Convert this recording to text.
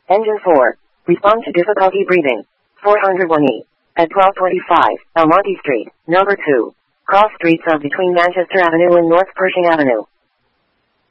Engine 4. Respond to difficulty breathing. 401E. At 1225, Almonte Street, number 2. Cross streets of between Manchester Avenue and North Pershing Avenue.